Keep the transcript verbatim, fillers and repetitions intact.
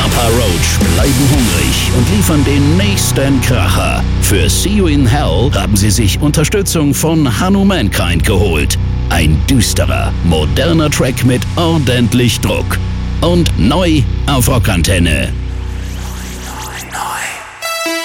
Papa Roach bleiben hungrig und liefern den nächsten Kracher. Für See You in Hell haben sie sich Unterstützung von Hanno Mankind geholt. Ein düsterer, moderner Track mit ordentlich Druck. Und neu auf Rockantenne.